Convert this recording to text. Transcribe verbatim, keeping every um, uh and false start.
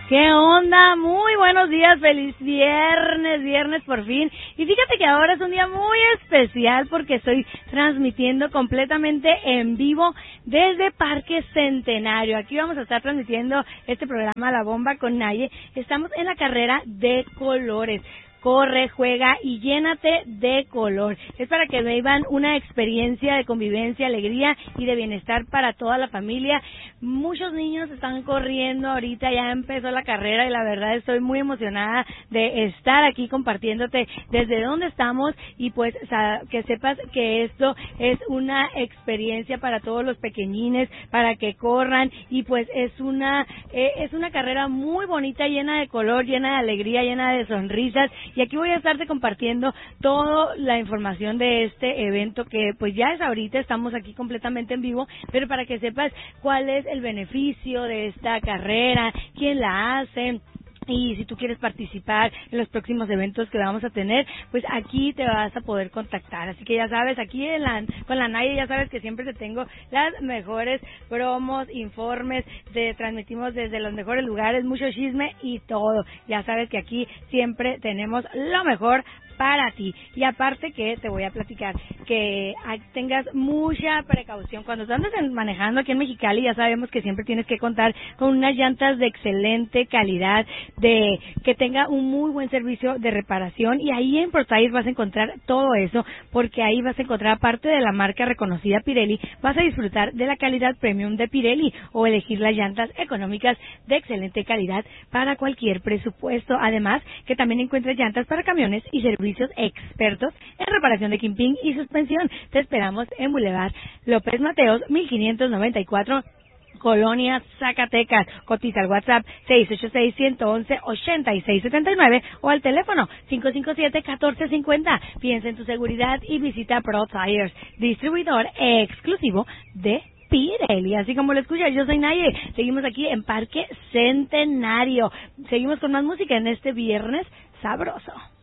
¿Qué onda? Muy buenos días, feliz viernes, viernes por fin. Y fíjate que ahora es un día muy especial porque estoy transmitiendo completamente en vivo desde Parque Centenario. Aquí vamos a estar transmitiendo este programa La Bomba con Naye. Estamos en la carrera de colores. Corre, juega y llénate de color. Es para que vivan una experiencia de convivencia, alegría y de bienestar para toda la familia. Muchos niños están corriendo ahorita, ya empezó la carrera y la verdad estoy muy emocionada de estar aquí compartiéndote desde dónde estamos y pues que sepas que esto es una experiencia para todos los pequeñines, para que corran y pues es una eh, es una carrera muy bonita, llena de color, llena de alegría, llena de sonrisas. Y aquí voy a estarte compartiendo toda la información de este evento que pues ya es ahorita, estamos aquí completamente en vivo, pero para que sepas cuál es el beneficio de esta carrera, quién la hace. Y si tú quieres participar en los próximos eventos que vamos a tener, pues aquí te vas a poder contactar. Así que ya sabes, aquí en la, con la Naye ya sabes que siempre te tengo las mejores promos, informes, te transmitimos desde los mejores lugares, mucho chisme y todo. Ya sabes que aquí siempre tenemos lo mejor para ti. Y aparte que te voy a platicar que tengas mucha precaución cuando andas manejando aquí en Mexicali. Ya sabemos que siempre tienes que contar con unas llantas de excelente calidad, de que tenga un muy buen servicio de reparación, y ahí en ProTires vas a encontrar todo eso, porque ahí vas a encontrar, aparte de la marca reconocida Pirelli, vas a disfrutar de la calidad premium de Pirelli o elegir las llantas económicas de excelente calidad para cualquier presupuesto. Además que también encuentras llantas para camiones y servicios expertos en reparación de Kimping y suspensión. Te esperamos en Boulevard López Mateos, mil quinientos noventa y cuatro, Colonia Zacatecas. Cotiza al WhatsApp seis ocho seis, uno uno uno, ocho seis siete nueve o al teléfono cinco cinco siete, uno cuatro cinco cero. Piensa en tu seguridad y visita Pro Tires, distribuidor exclusivo de Pirelli. Así como lo escuchas, yo soy Naye. Seguimos aquí en Parque Centenario. Seguimos con más música en este viernes sabroso.